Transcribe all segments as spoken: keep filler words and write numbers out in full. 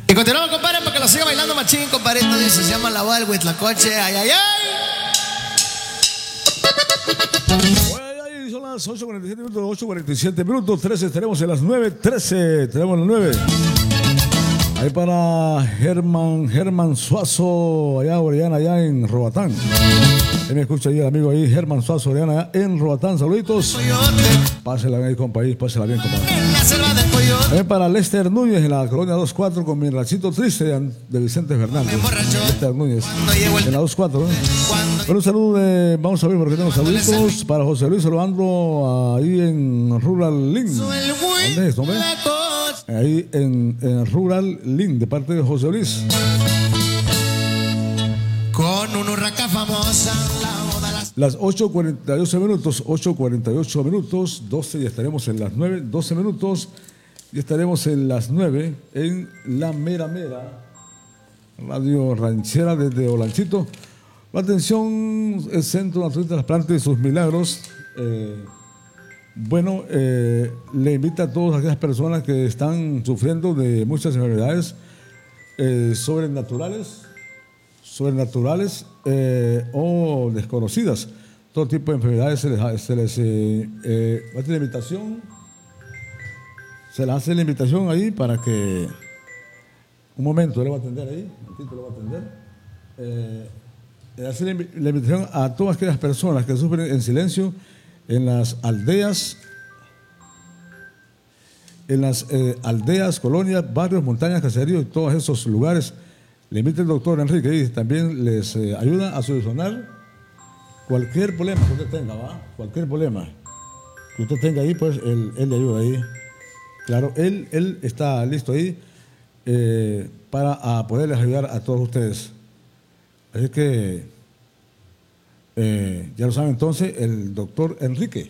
Y continuamos, compadre, para que lo siga bailando machín, compadre. Esto dice, se llama La Boda del Huitlacoche. Ay, ay, ay. Son las ocho cuarenta y siete minutos, ocho cuarenta y siete minutos, trece, tenemos en las nueve, trece, tenemos las nueve. Ahí para Germán, Germán Suazo, allá, Orellana, allá en Roatán. Él me escucha ahí el amigo ahí, Germán Suazo, Orellana, allá en Roatán, saluditos. Pásela bien, compadre, pásela bien, compadre. Ahí para Lester Núñez, en la colonia dos cuatro, con mi rachito triste de Vicente Fernández. Lester Núñez, en la dos cuatro, ¿eh? Bueno, un saludo de, vamos a ver porque tenemos saluditos para José Luis Saludando ahí en Rural Link. ¿Dónde es esto, hombre? Ahí en, en Rural Link, de parte de José Luis. Con una urraca famosa, la boda las... Las ocho cuarenta y ocho minutos, ocho cuarenta y ocho minutos, doce, y estaremos en las nueve, doce minutos, y estaremos en las nueve en La Mera Mera, radio ranchera desde Olanchito. La atención, el Centro Naturista de las Plantas y sus Milagros. Eh, bueno, eh, le invita a todas aquellas personas que están sufriendo de muchas enfermedades eh, sobrenaturales, sobrenaturales eh, o desconocidas. Todo tipo de enfermedades se les, se les eh, eh, hace la invitación, se les hace la invitación ahí para que un momento, él va a atender ahí, un momentito lo va a atender. Eh, hacer la invitación a todas aquellas personas que sufren en silencio en las aldeas, en las eh, aldeas, colonias, barrios, montañas, caseríos y todos esos lugares. Le invita el doctor Enrique y también les eh, ayuda a solucionar cualquier problema que usted tenga, ¿va? Cualquier problema que usted tenga ahí, pues él, él le ayuda ahí. Claro, él, él está listo ahí eh, para a poderles ayudar a todos ustedes. Así que, eh, ya lo saben entonces, el doctor Enrique.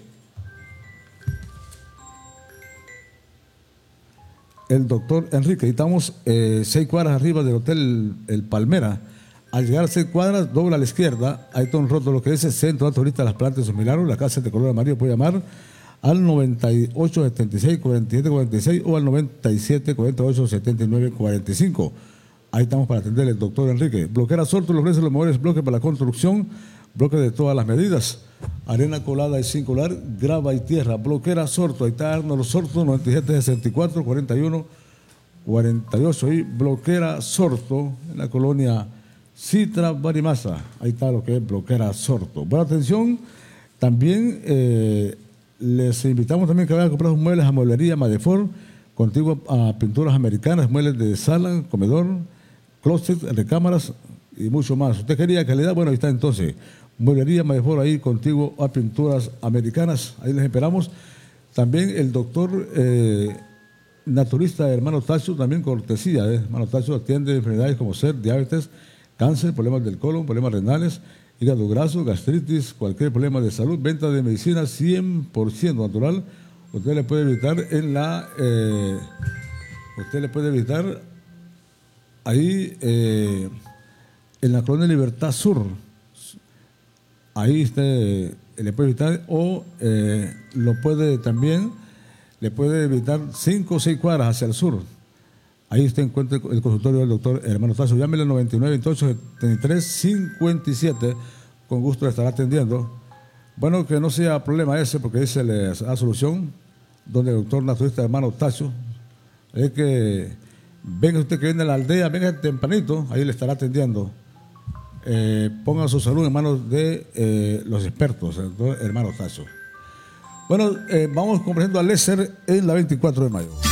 El doctor Enrique. Estamos eh, seis cuadras arriba del Hotel El Palmera. Al llegar a seis cuadras, dobla a la izquierda. Ahí está un rótulo lo que dice Centro Naturista de las Plantas y sus Milagros. La casa de color amarillo puede llamar al noventa y ocho setenta y seis cuarenta y siete cuarenta y seis o al noventa y siete cuarenta y ocho setenta y nueve cuarenta y cinco. Ahí estamos para atender al doctor Enrique. Bloquera Sorto le ofrece los mejores bloques para la construcción, bloques de todas las medidas, arena colada y singular, grava y tierra. Bloquera Sorto, ahí está Arnold Sorto, noventa y siete sesenta y cuatro cuarenta y uno cuarenta y ocho. Y Bloquera Sorto, en la colonia Citra Barimasa. Ahí está lo que es Bloquera Sorto. Buena atención, también eh, les invitamos también que vayan a comprar sus muebles a Mueblería Madefort, contigua a pinturas americanas, muebles de sala, comedor, closet, recámaras y mucho más. ¿Usted quería calidad? Bueno, ahí está entonces. Mueblería Madefort ahí contiguo a pinturas americanas. Ahí les esperamos. También el doctor eh, naturista hermano Tacho, también cortesía. Eh. Hermano Tacho atiende enfermedades como ser, diabetes, cáncer, problemas del colon, problemas renales, hígado graso, gastritis, cualquier problema de salud. Venta de medicina cien por ciento natural. Usted le puede evitar en la... Eh, usted le puede evitar ahí eh, en la colonia Libertad Sur. Ahí usted le puede evitar o eh, lo puede también, le puede evitar cinco o seis cuadras hacia el sur. Ahí usted encuentra el consultorio del doctor hermano Tazo. Llámele al noventa y nueve veintiocho setenta y tres cincuenta y siete. Con gusto le estará atendiendo. Bueno, que no sea problema ese, porque ese le da solución, donde el doctor naturista hermano Tacho, es que venga usted que viene a la aldea, venga tempranito, ahí le estará atendiendo. Eh, ponga su salud en manos de eh, los expertos, el doctor hermano Tacho. Bueno, eh, vamos conversando a Lester en la veinticuatro de mayo.